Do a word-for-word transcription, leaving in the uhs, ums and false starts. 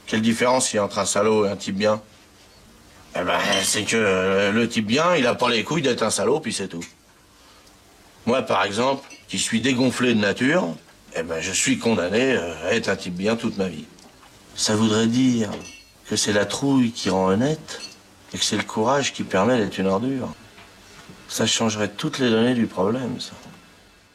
Quelle différence il y a entre un salaud et un type bien? Eh ben, c'est que euh, le type bien, il a pas les couilles d'être un salaud, puis c'est tout. Moi, par exemple, qui suis dégonflé de nature, eh ben, je suis condamné euh, à être un type bien toute ma vie. Ça voudrait dire que c'est la trouille qui rend honnête et que c'est le courage qui permet d'être une ordure. Ça changerait toutes les données du problème, ça.